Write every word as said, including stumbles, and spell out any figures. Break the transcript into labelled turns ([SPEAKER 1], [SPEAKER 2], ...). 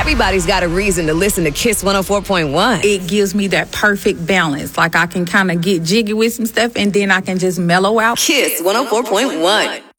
[SPEAKER 1] Everybody's got a reason to listen to Kiss one oh four point one.
[SPEAKER 2] It gives me that perfect balance. Like I can kind of get jiggy with some stuff and then I can just mellow out.
[SPEAKER 1] Kiss one oh four point one.